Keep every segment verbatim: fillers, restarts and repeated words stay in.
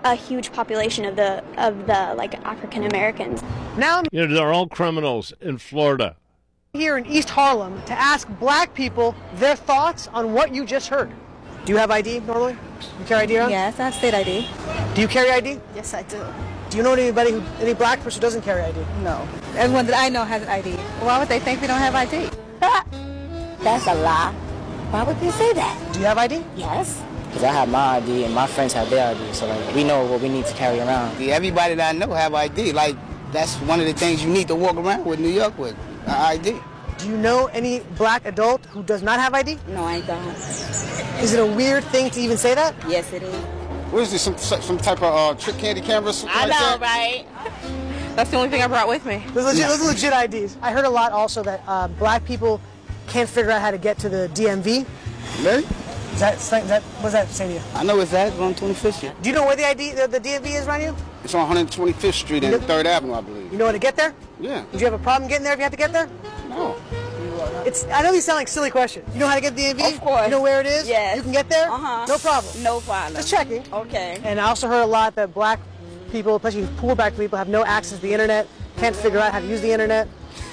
a huge population of the of the like African Americans. Now I'm You know, they're all criminals in Florida. here in East Harlem to ask black people their thoughts on what you just heard. Do you have I D normally? You carry I D around? Yes, I have state I D. Do you carry I D? Yes, I do. Do you know anybody, who, any black person who doesn't carry I D? No. Everyone that I know has an I D. Why would they think we don't have I D? That's a lie. Why would you say that? Do you have I D? Yes. Because I have my I D and my friends have their I D, so like we know what we need to carry around. Everybody that I know have I D. Like, that's one of the things you need to walk around with New York with, an I D. Do you know any black adult who does not have I D? No, I don't. Is it a weird thing to even say that? Yes, it is. What is this, some, some type of uh, trick candy camera? I know, right? That's the only thing I brought with me. Those are legit, those are legit I Ds. I heard a lot also that uh, black people can't figure out how to get to the D M V. Really? Is that, is that, what does that say to you? I know it's that, it's on twenty-fifth Street. Do you know where the I D, the, the D M V is around you? It's on one hundred twenty-fifth Street and third Avenue, I believe. You know how to get there? Yeah. Did you have a problem getting there if you had to get there? No. It's. I know these sound like silly questions. You know how to get to the D M V? Of course. You know where it is? Yes. You can get there? Uh-huh. No problem. No problem. Just checking. Okay. And I also heard a lot that black people, especially poor black people, have no access to the internet, can't figure out how to use the internet.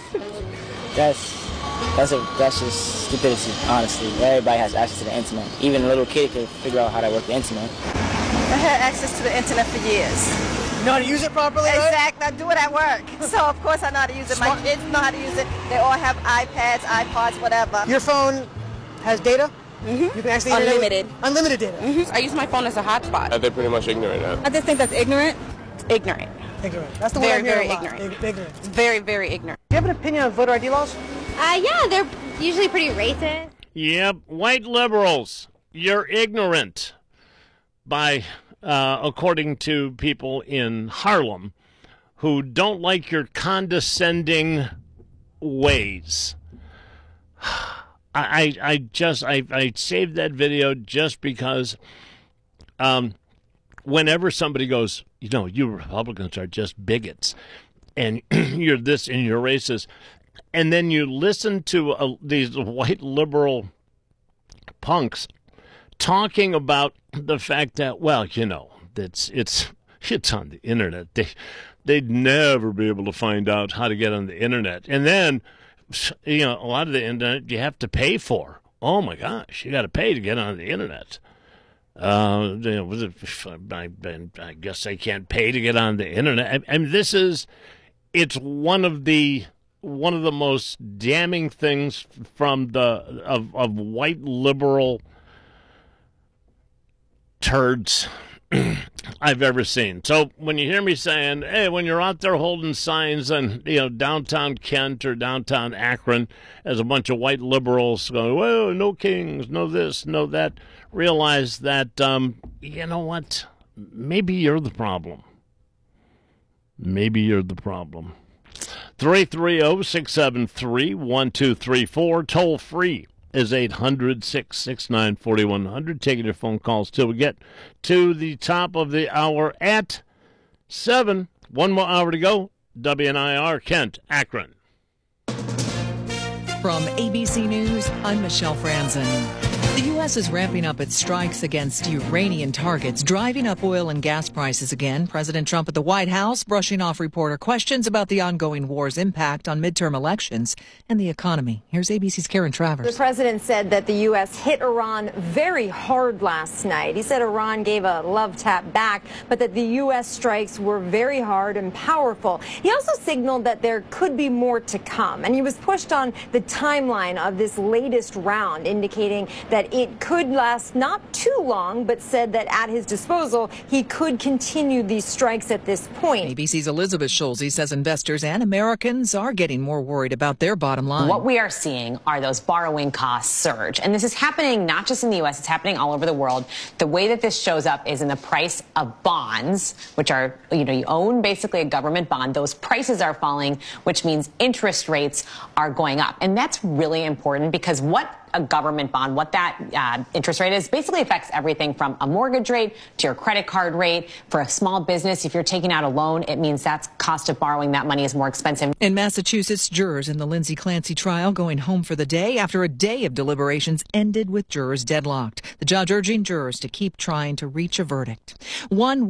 That's that's a that's just stupidity, honestly. Everybody has access to the internet. Even a little kid can figure out how to work the internet. I had access to the internet for years. You know how to use it properly? right? Exactly. I do it at work. So, of course, I know how to use it. My Smart. kids know how to use it. They all have iPads, iPods, whatever. Your phone has data? Mm-hmm. You can access the internet with- Unlimited. Unlimited data. Mm-hmm. I use my phone as a hotspot. They're pretty much ignorant now. I just think that's ignorant. It's ignorant. Ignorant. That's the word Very, I'm hearing very a lot. ignorant. Ig- Ignorant. It's very, very ignorant. Do you have an opinion on voter I D laws? Uh, yeah, they're usually pretty racist. Yep, white liberals, you're ignorant. By, uh, according to people in Harlem who don't like your condescending ways. I, I just, I, I saved that video just because um, whenever somebody goes, you know, you Republicans are just bigots, and you're this and you're racist, and then you listen to uh, these white liberal punks talking about the fact that, well, you know, it's it's it's on the internet. They they'd never be able to find out how to get on the internet, and then you know a lot of the internet you have to pay for. Oh my gosh, you got to pay to get on the internet. Uh, you know, was it, I, I guess they can't pay to get on the internet. I, I mean, this is it's one of the one of the most damning things from the of of white liberal turds I've ever seen. So when you hear me saying, hey, when you're out there holding signs in, you know, downtown Kent or downtown Akron as a bunch of white liberals going, well, no kings, no this, no that, realize that, um, you know what, maybe you're the problem. Maybe you're the problem. three three zero, six seven three, one two three four, toll free is eight hundred, six six nine, four one zero zero. Taking your phone calls till we get to the top of the hour at seven. One more hour to go. W N I R, Kent, Akron. From A B C News, I'm Michelle Franzen. The U S is ramping up its strikes against Iranian targets, driving up oil and gas prices again. President Trump at the White House brushing off reporter questions about the ongoing war's impact on midterm elections and the economy. Here's A B C's Karen Travers. The president said that the U S hit Iran very hard last night. He said Iran gave a love tap back, but that the U S strikes were very hard and powerful. He also signaled that there could be more to come, and he was pushed on the timeline of this latest round, indicating that it could last not too long, but said that at his disposal, he could continue these strikes at this point. A B C's Elizabeth Schulze says investors and Americans are getting more worried about their bottom line. What we are seeing are those borrowing costs surge. And this is happening not just in the U S, it's happening all over the world. The way that this shows up is in the price of bonds, which are, you know, you own basically a government bond. Those prices are falling, which means interest rates are going up. And that's really important because what a government bond, what that uh, interest rate is, basically affects everything from a mortgage rate to your credit card rate. For a small business, if you're taking out a loan, it means that's cost of borrowing that money is more expensive. In Massachusetts, jurors in the Lindsay Clancy trial going home for the day after a day of deliberations ended with jurors deadlocked. The judge urging jurors to keep trying to reach a verdict. One